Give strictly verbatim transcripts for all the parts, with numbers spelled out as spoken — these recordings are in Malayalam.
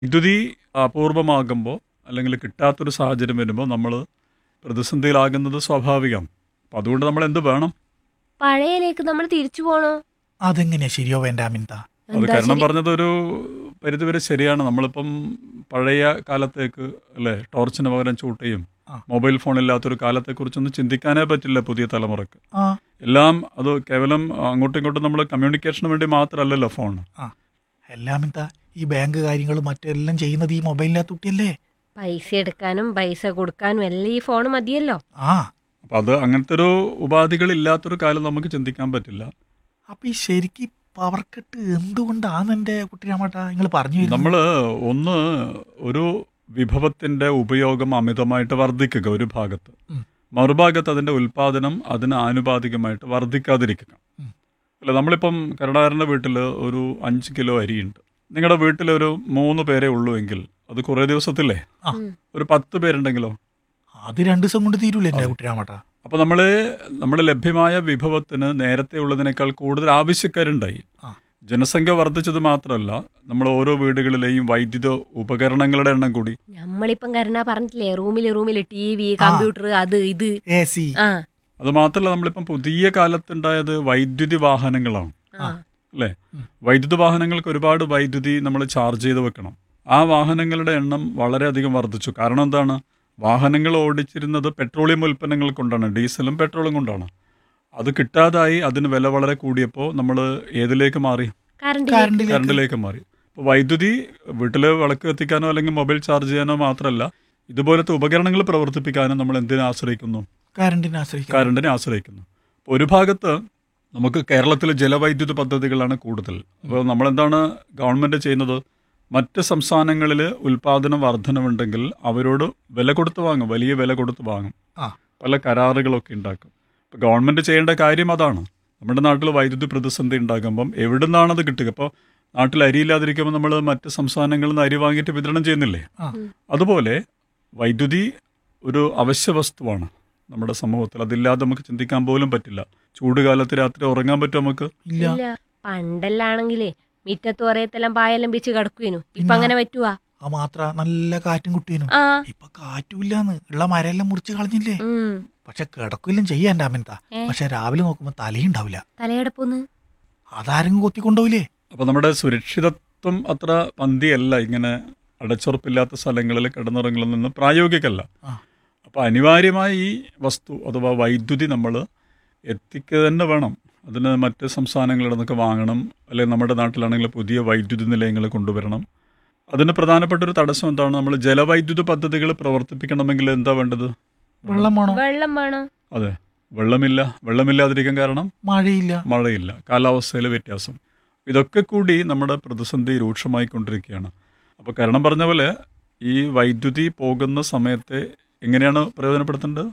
വൈദ്യുതി അപൂർവമാകുമ്പോൾ അല്ലെങ്കിൽ കിട്ടാത്തൊരു സാഹചര്യം വരുമ്പോൾ നമ്മൾ പ്രതിസന്ധിയിലാകുന്നത് സ്വാഭാവികം. അപ്പം അതുകൊണ്ട് നമ്മൾ എന്ത് വേണം? പഴയലേക്ക് നമ്മൾ തിരിച്ചു പോണോ? അതെങ്ങനെയാ ശരിയോ വേണ്ട അമിത? അത് എന്താ കാരണം ശരി? പറഞ്ഞതൊരു പരിധിവരെ ശരിയാണ്. നമ്മളിപ്പം പഴയ കാലത്തേക്ക് അല്ലേ, ടോർച്ചിന് പകരം ചൂട്ടയും ആ. മൊബൈൽ ഫോൺ ഇല്ലാത്തൊരു കാലത്തെക്കുറിച്ചൊന്നും ചിന്തിക്കാനേ പറ്റില്ല പുതിയ തലമുറക്ക്. ആ എല്ലാം അത് കേവലം അങ്ങോട്ടും ഇങ്ങോട്ടും നമ്മൾ കമ്മ്യൂണിക്കേഷന് വേണ്ടി മാത്രമല്ലല്ലോ ഫോൺ. ആ എല്ലാം അമിത, ഈ ബാങ്ക് കാര്യങ്ങളും മറ്റെല്ലാം ചെയ്യുന്നത് ഈ മൊബൈലിനകത്ത് കുട്ടിയല്ലേ? പൈസ എടുക്കാനും പൈസ കൊടുക്കാനും എല്ലാം ഈ ഫോൺ മതിയല്ലോ. ആ അപ്പം അത് അങ്ങനത്തെ ഒരു ഉപാധികളില്ലാത്തൊരു കാലം നമുക്ക് ചിന്തിക്കാൻ പറ്റില്ല. അപ്പൊ ഈ ശരിക്കും പവർ കട്ട് എന്തുകൊണ്ടാണ് എൻ്റെ കുട്ടിരാമേട്ടാ നിങ്ങൾ പറഞ്ഞു വരുന്നത്? നമ്മൾ ഒന്ന് ഒരു വിഭവത്തിൻ്റെ ഉപയോഗം അമിതമായിട്ട് വർദ്ധിക്കുക ഒരു ഭാഗത്ത്, ഉം. മറുഭാഗത്ത് അതിൻ്റെ ഉൽപ്പാദനം അതിന് ആനുപാതികമായിട്ട് വർദ്ധിക്കാതിരിക്കുക. ഉം. അല്ല, നമ്മളിപ്പം കരുണാകരൻ്റെ വീട്ടിൽ ഒരു അഞ്ച് കിലോ അരിയുണ്ട്. നിങ്ങളുടെ വീട്ടിലൊരു മൂന്ന് പേരേ ഉള്ളൂ എങ്കിൽ അത് കുറേ ദിവസത്തില്ലേ? ആ. ഉം. ഒരു പത്ത് പേരുണ്ടെങ്കിലോ? അത് രണ്ടു ദിവസം കൊണ്ട് തീരൂല എൻ്റെ കുട്ടിരാമേട്ടാ. അപ്പോൾ നമ്മൾ നമ്മുടെ ലഭ്യമായ വിഭവത്തിന് നേരത്തെ ഉള്ളതിനേക്കാൾ കൂടുതൽ ആവശ്യക്കാരുണ്ടായി. ആ. ജനസംഖ്യ വർദ്ധിച്ചത് മാത്രമല്ല, നമ്മൾ ഓരോ വീടുകളിലെയും വൈദ്യുത ഉപകരണങ്ങളുടെ എണ്ണം കൂടി. നമ്മളിപ്പം കരുണ പറഞ്ഞിട്ടില്ലേ, റൂമിൽ റൂമിൽ ടി വി കമ്പ്യൂട്ടർ അത് ഇത്. A C. ആ അത് മാത്രമല്ല, നമ്മളിപ്പം പുതിയ കാലത്തുണ്ടായത് വൈദ്യുതി വാഹനങ്ങളാണ് ആ അല്ലേ? വൈദ്യുത വാഹനങ്ങൾക്ക് ഒരുപാട് വൈദ്യുതി നമ്മൾ ചാർജ് ചെയ്ത് വെക്കണം. ആ വാഹനങ്ങളുടെ എണ്ണം വളരെയധികം വർദ്ധിച്ചു. കാരണം എന്താണ്? വാഹനങ്ങൾ ഓടിച്ചിരുന്നത് പെട്രോളിയം ഉൽപ്പന്നങ്ങൾ കൊണ്ടാണ്, ഡീസലും പെട്രോളും കൊണ്ടാണ്. അത് കിട്ടാതായി, അതിന് വില വളരെ കൂടിയപ്പോൾ നമ്മൾ ഏതിലേക്ക് മാറി? കറണ്ട് കറണ്ടിലേക്ക്. കറണ്ടിലേക്ക് മാറി. ഇപ്പോൾ വൈദ്യുതി വീട്ടിൽ വിളക്ക് കത്തിക്കാനോ അല്ലെങ്കിൽ മൊബൈൽ ചാർജ് ചെയ്യാനോ മാത്രമല്ല, ഇതുപോലത്തെ ഉപകരണങ്ങൾ പ്രവർത്തിപ്പിക്കാനും നമ്മൾ എന്തിനെ ആശ്രയിക്കുന്നു? കറണ്ടിനെ ആശ്രയിക്കാം. കറണ്ടിനെ ആശ്രയിക്കുന്നു. അപ്പോൾ ഒരു ഭാഗത്ത് നമുക്ക് കേരളത്തിൽ ജലവൈദ്യുത പദ്ധതികളാണ് കൂടുതൽ. അപ്പോൾ നമ്മളെന്താണ് ഗവൺമെൻറ് ചെയ്യുന്നത്? മറ്റ് സംസ്ഥാനങ്ങളിൽ ഉൽപ്പാദന വർധനമുണ്ടെങ്കിൽ അവരോട് വില കൊടുത്ത് വാങ്ങും, വലിയ വില കൊടുത്ത് വാങ്ങും. ആ. പല കരാറുകളൊക്കെ ഉണ്ടാക്കും. ഇപ്പോൾ ഗവൺമെൻറ് ചെയ്യേണ്ട കാര്യം അതാണ്. നമ്മുടെ നാട്ടിൽ വൈദ്യുതി പ്രതിസന്ധി ഉണ്ടാകുമ്പം എവിടെ നിന്നാണത് കിട്ടുക? ഇപ്പോൾ നാട്ടിൽ അരിയില്ലാതിരിക്കുമ്പോൾ നമ്മൾ മറ്റ് സംസ്ഥാനങ്ങളിൽ നിന്ന് അരി വാങ്ങിയിട്ട് വിതരണം ചെയ്യുന്നില്ലേ? ആ. അതുപോലെ വൈദ്യുതി ഒരു അവശ്യ വസ്തുവാണ് നമ്മുടെ സമൂഹത്തിൽ. അതില്ലാതെ നമുക്ക് ചിന്തിക്കാൻ പോലും പറ്റില്ല. ചൂടുകാലത്ത് രാത്രി ഉറങ്ങാൻ പറ്റുമോ നമുക്ക്? ഇല്ല. ഇല്ല. പണ്ടെല്ലാണെങ്കിലേ മിറ്റത്ത് പറയത്തെല്ലാം പായെല്ലാം വെച്ച് കിടക്കുവേനു. ഇപ്പൊ അങ്ങനെ പറ്റുവാ? ആ മാത്ര നല്ല കാറ്റും കുട്ടീനും. ആ ഇപ്പൊ കാറ്റുമില്ലാന്ന്, ഉള്ള മരെല്ലാം മുറിച്ച് കളഞ്ഞില്ലേ? ഉം. പക്ഷെ കിടക്കില്ലും ചെയ്യാൻ അമിത. ഏ? പക്ഷെ രാവിലെ നോക്കുമ്പോ തലയുണ്ടാവില്ല. തലയെടുപ്പൊന്ന് അതാരെങ്കിലും കൊത്തിക്കൊണ്ടുപോയില്ലേ? അപ്പോൾ നമ്മുടെ സുരക്ഷിതത്വം അത്ര പന്തിയല്ല ഇങ്ങനെ അടച്ചുറപ്പില്ലാത്ത സ്ഥലങ്ങളിൽ കിടന്നുറങ്ങുന്നതിൽ നിന്ന് പ്രായോഗികമല്ല. ആ. അപ്പോൾ അനിവാര്യമായി ഈ വസ്തു അഥവാ വൈദ്യുതി നമ്മൾ എത്തിക്കുക തന്നെ വേണം. അതിന് മറ്റ് സംസ്ഥാനങ്ങളിൽ നിന്നൊക്കെ വാങ്ങണം, അല്ലെങ്കിൽ നമ്മുടെ നാട്ടിലാണെങ്കിൽ പുതിയ വൈദ്യുതി നിലയങ്ങൾ കൊണ്ടുവരണം. അതിന് പ്രധാനപ്പെട്ട ഒരു തടസ്സം എന്താണ്? നമ്മൾ ജലവൈദ്യുത പദ്ധതികൾ പ്രവർത്തിപ്പിക്കണമെങ്കിൽ എന്താ വേണ്ടത്? വെള്ളം വേണോ? വെള്ളം വേണം. അതെ, വെള്ളമില്ല. വെള്ളമില്ലാതിരിക്കാൻ കാരണം മഴയില്ല. മഴയില്ല, കാലാവസ്ഥയിലെ വ്യത്യാസം. ഇതൊക്കെ കൂടി നമ്മുടെ പ്രതിസന്ധി രൂക്ഷമായിക്കൊണ്ടിരിക്കുകയാണ്. അപ്പോൾ കരണം പറഞ്ഞ പോലെ ഈ വൈദ്യുതി പോകുന്ന സമയത്തെ എങ്ങനെയാണ് പ്രയോജനപ്പെടുത്തേണ്ടത്?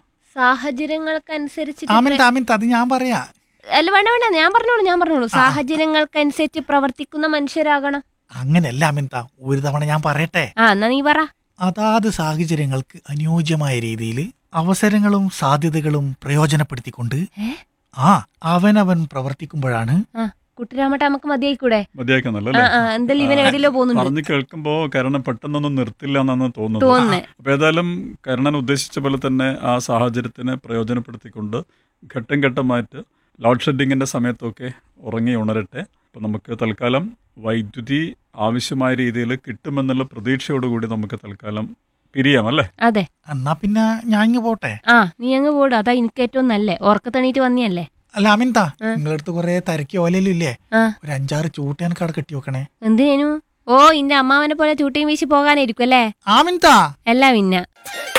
സാഹചര്യങ്ങൾക്കനുസരിച്ച് അമിത അമിത അത് ഞാൻ പറയാ. അല്ല വേണ്ട വേണ്ട, ഞാൻ പറഞ്ഞോളൂ ഞാൻ പറഞ്ഞോളൂ സാഹചര്യങ്ങൾക്കനുസരിച്ച് പ്രവർത്തിക്കുന്ന മനുഷ്യരാകണം. അങ്ങനെയല്ല അമിത, ഒരു തവണ ഞാൻ പറയട്ടെ. ആ എന്നാ നീ പറ. അതാത് സാഹചര്യങ്ങൾക്ക് അനുയോജ്യമായ രീതിയിൽ അവസരങ്ങളും സാധ്യതകളും പ്രയോജനപ്പെടുത്തിക്കൊണ്ട് ഏ? ആ അവനവൻ പ്രവർത്തിക്കുമ്പോഴാണ് ആ കുട്ടിരാമട്ട നമുക്ക് മതിയായിക്കൂടെ? ആ മതിയാക്കുന്നല്ലേ? ആ എന്തായാലും ഇവൻ എവിടെയല്ലോ പോകുന്നുണ്ട് പറഞ്ഞു കേൾക്കുമ്പോൾ കരുണൻ പെട്ടെന്നൊന്നും നിർത്തില്ല എന്നാണ് തോന്നുന്നത്. തോന്നുന്നേ. അപ്പോൾ ഏതായാലും കരുണൻ ഉദ്ദേശിച്ച പോലെ തന്നെ ആ സാഹചര്യത്തിനെ പ്രയോജനപ്പെടുത്തിക്കൊണ്ട് ഘട്ടം ഘട്ടമായിട്ട് ലോഡ് ഷെഡിങ്ങിൻ്റെ സമയത്തൊക്കെ ഉറങ്ങി ഉണരട്ടെ. അപ്പോൾ നമുക്ക് തൽക്കാലം വൈദ്യുതി ആവശ്യമായ രീതിയിൽ കിട്ടുമെന്നുള്ള പ്രതീക്ഷയോടുകൂടി നമുക്ക് തൽക്കാലം പിരിയാം അല്ലേ? അതെ. എന്നാ പിന്നെ ഞാൻ ഇങ്ങ് പോട്ടെ. ആ നീ അങ്ങ് പോടും, അതാ എനിക്ക് ഏറ്റവും നല്ലേ. ഉറക്കത്തണീറ്റ് വന്നിയല്ലേ? അല്ല അമിത, നിങ്ങളടുത്ത് കുറെ തരക്കി ഓലയിലും ഇല്ലേ? ആ ഒരു അഞ്ചാറ് ചൂട്ടേൻ കട കെട്ടി വെക്കണേ. എന്തിനു? ഓ ഇന്റെ അമ്മാവനെ പോലെ ചൂട്ടിയും വീശി പോകാനായിരിക്കും അല്ലേ? ആമിൻത എല്ലാം പിന്നെ